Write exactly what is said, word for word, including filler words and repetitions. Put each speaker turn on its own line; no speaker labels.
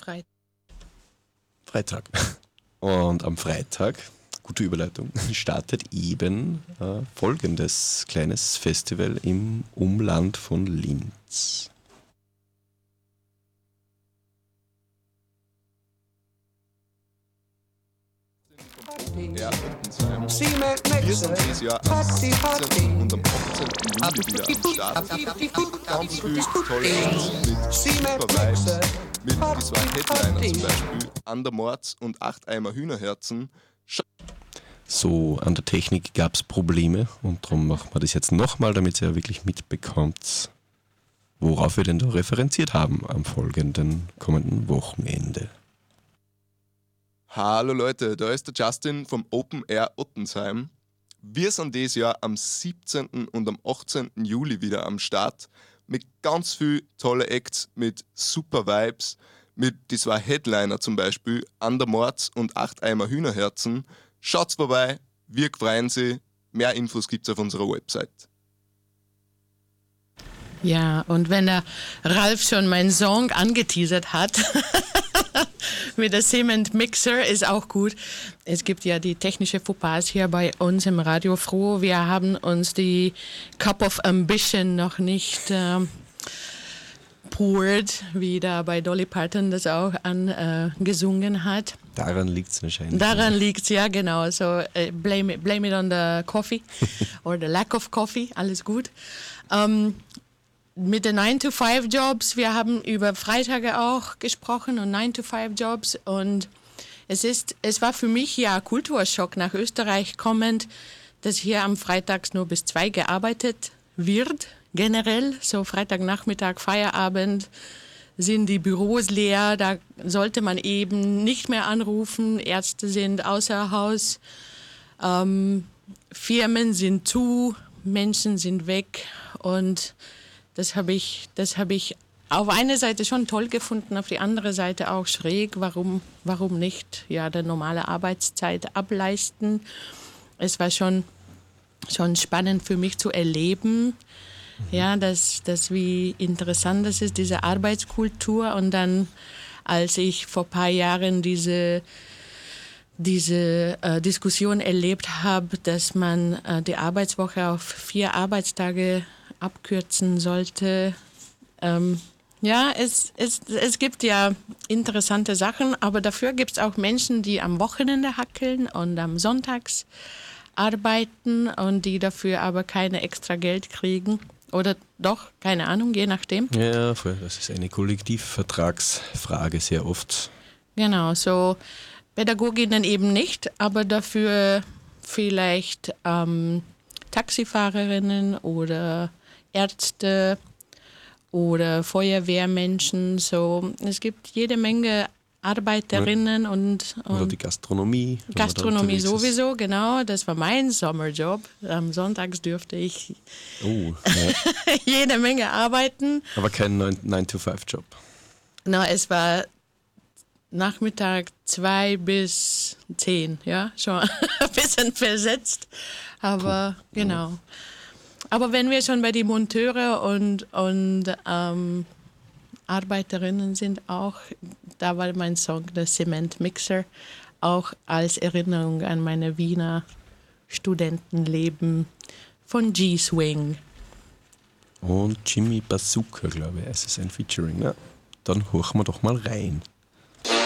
Freitag.
Freitag. Und am Freitag, gute Überleitung, startet eben äh, folgendes kleines Festival im Umland von Linz.
Ja, Ottensheim. Wir sind dieses Jahr am siebzehnten und am achtzehnten Juli wieder am Start. Ganz viel tolle Acts mit super Vibes, mit die zwei Headliner zum Beispiel, Andermords und acht Eimer Hühnerherzen.
So, an der Technik gab es Probleme und darum machen wir das jetzt nochmal, damit ihr ja wirklich mitbekommt, worauf wir denn da referenziert haben am folgenden kommenden Wochenende.
Hallo Leute, da ist der Justin vom Open Air Ottensheim. Wir sind dieses Jahr am siebzehnten und am achtzehnten Juli wieder am Start mit ganz viel tolle Acts, mit super Vibes, mit die zwei Headliner zum Beispiel, Andermords und acht Eimer Hühnerherzen. Schaut's vorbei, wir freuen Sie. Mehr Infos gibt's auf unserer Website.
Ja, und wenn der Ralf schon meinen Song angeteasert hat, mit der Cement Mixer ist auch gut. Es gibt ja die technische Fauxpas hier bei uns im Radio Froh. Wir haben uns die Cup of Ambition noch nicht äh, poured, wie da bei Dolly Parton das auch angesungen äh, hat.
Daran liegt es wahrscheinlich.
Daran liegt es, ja genau. So uh, blame, it, blame it on the coffee or the lack of coffee, alles gut. Um, mit den nine to five Jobs, wir haben über Freitage auch gesprochen und nine to five Jobs und es ist, es war für mich ja Kulturschock nach Österreich kommend, dass hier am Freitags nur bis zwei gearbeitet wird, generell, so Freitagnachmittag, Feierabend, sind die Büros leer, da sollte man eben nicht mehr anrufen, Ärzte sind außer Haus, ähm, Firmen sind zu, Menschen sind weg und das habe ich, das habe ich auf einer Seite schon toll gefunden, auf die andere Seite auch schräg, warum, warum nicht ja, die normale Arbeitszeit ableisten. Es war schon, schon spannend für mich zu erleben, ja, dass, dass wie interessant das ist, diese Arbeitskultur. Und dann, als ich vor ein paar Jahren diese, diese äh, Diskussion erlebt habe, dass man äh, die Arbeitswoche auf vier Arbeitstage abkürzen sollte. Ähm, ja, es, es, es gibt ja interessante Sachen, aber dafür gibt es auch Menschen, die am Wochenende hackeln und am Sonntags arbeiten und die dafür aber keine extra Geld kriegen. Oder doch, keine Ahnung, je nachdem.
Ja, voll. Das ist eine Kollektivvertragsfrage sehr oft.
Genau, so Pädagoginnen eben nicht, aber dafür vielleicht ähm, Taxifahrerinnen oder Ärzte oder Feuerwehrmenschen. So, es gibt jede Menge Arbeiterinnen und, und
oder die Gastronomie.
Gastronomie sowieso, genau. Das war mein Sommerjob. Am Sonntags dürfte ich
oh, ja.
jede Menge arbeiten.
Aber kein nine to five Job.
Na, es war Nachmittag zwei bis zehn, ja, schon ein bisschen versetzt. Aber Puh. genau. Aber wenn wir schon bei den Monteure und, und ähm, Arbeiterinnen sind auch, da war mein Song, der Cement Mixer, auch als Erinnerung an meine Wiener Studentenleben von G-Swing.
Und Jimmy Bazooka, glaube ich, es ist ein Featuring. Ja, dann horchen wir doch mal rein.